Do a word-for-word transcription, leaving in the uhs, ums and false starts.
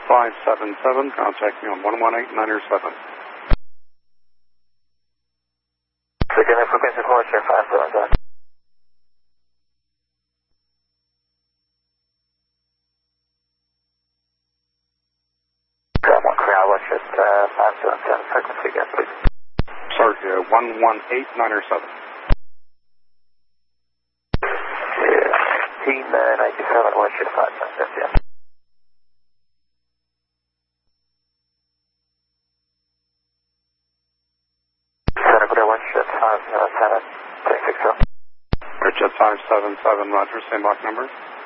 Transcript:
five seven seven. Contact me on one one eight nine seven. Again, frequency four, share five seven seven. Ground one, Corral, what's your uh, five seven seven frequency again, please? Sorry, uh, one one eight nine seven. Team uh, ninety-seven, what's your five seven seven, yeah. Center Clear, what's your five seven seven, six six zero. Richard five seven seven, Roger, same block number.